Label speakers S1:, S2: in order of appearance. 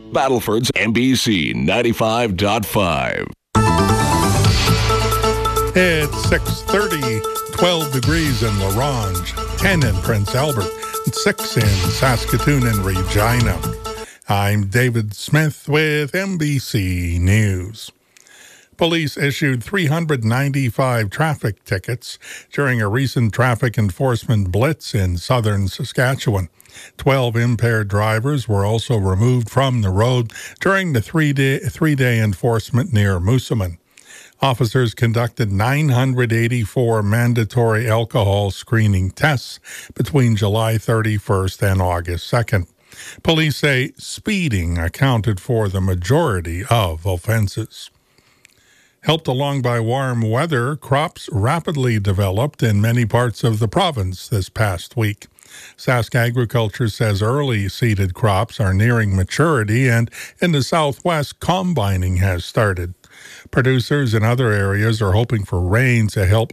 S1: Battleford's NBC 95.5.
S2: It's 6:30, 12 degrees in La Ronge, 10 in Prince Albert, and 6 in Saskatoon and Regina. I'm David Smith with NBC News. Police issued 395 traffic tickets during a recent traffic enforcement blitz in southern Saskatchewan. 12 impaired drivers were also removed from the road during the three-day enforcement near Moosomin. Officers conducted 984 mandatory alcohol screening tests between July 31st and August 2nd. Police say speeding accounted for the majority of offenses. Helped along by warm weather, crops rapidly developed in many parts of the province this past week. Sask Agriculture says early seeded crops are nearing maturity, and in the southwest, combining has started. Producers in other areas are hoping for rain to help